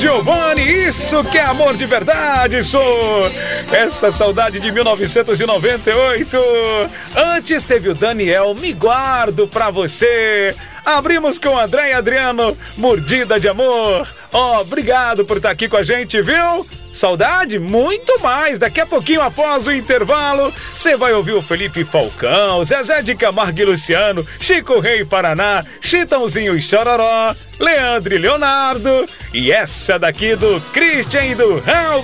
Giovanni, isso que é amor de verdade, sou. Essa saudade de 1998. Antes teve o Daniel, Me Guardo Pra Você. Abrimos com André e Adriano, Mordida de Amor. Obrigado por estar aqui com a gente, viu? Saudade? Muito mais. Daqui a pouquinho, após o intervalo, você vai ouvir o Felipe Falcão, Zezé de Camargo e Luciano, Chico Rei Paraná, Chitãozinho e Chororó, Leandro e Leonardo. E essa daqui do Christian e do Raul